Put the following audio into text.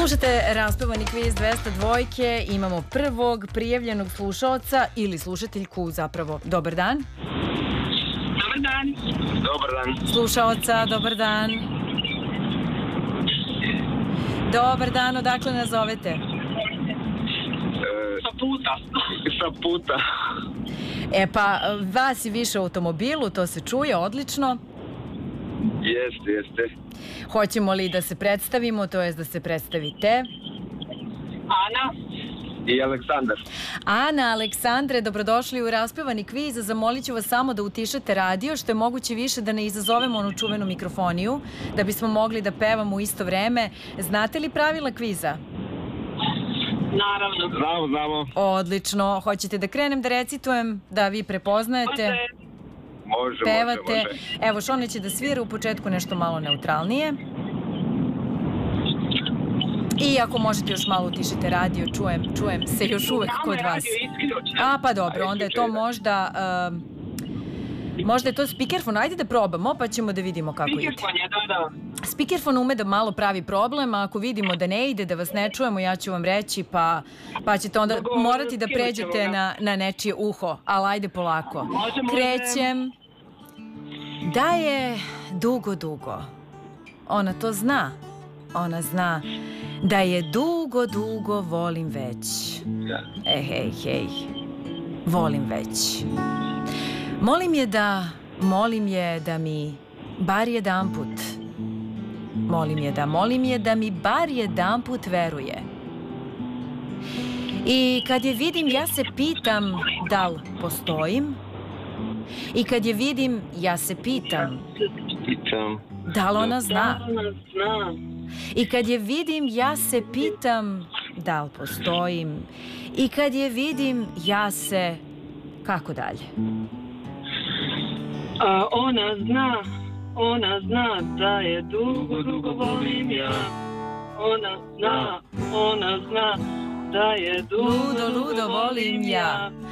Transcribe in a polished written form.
Slušate raspevani kviz 202. Imamo prvog prijavljenog slušaoca ili slušateljku zapravo. Dobar dan. Dobar dan. Dobar dan. Slušaoca, dobar dan. Dobar dan, odakle nas zovete? Sa puta. Sa puta. E pa, vas je više u automobilu, to se čuje, odlično. Jeste. Hoćemo li da se predstavimo, to jest da se predstavite? Ana. I Aleksandar. Ana, Aleksandre, dobrodošli u raspevani kviz. Zamolit ću vas samo da utišate radio, što je moguće više da ne izazovemo onu čuvenu mikrofoniju, da bismo mogli da pevamo u isto vreme. Znate li pravila kviza? Naravno. Znamo. Odlično. Hoćete da krenem da recitujem, da vi prepoznajete? Pevate. Evo, Šone će da svira u početku nešto malo neutralnije. I ako možete još malo utišite radio, čujem se još uvek kod vas. A, pa dobro, onda je to možda je to speakerfon. Ajde da probamo, pa ćemo da vidimo kako ide. Speakerfon je, da. Speakerfon ume da malo pravi problem, a ako vidimo da ne ide, da vas ne čujemo, ja ću vam reći, pa ćete onda morati da pređete na nečije uho. Ali ajde polako. Krećem. Da je dugo, ona to zna. Ona zna da je dugo volim već. Hej, volim već. Molim je da mi bar jedanput, molim je da mi bar jedanput veruje. I kad je vidim, ja se pitam da li postojim. I kad je vidim, ja se pitam da li ona zna. I kad je vidim, ja se pitam da li postojim. I kad je vidim, ja se... Kako dalje? Ona zna da je dugo volim ja. Ona zna da je Ludo volim ja.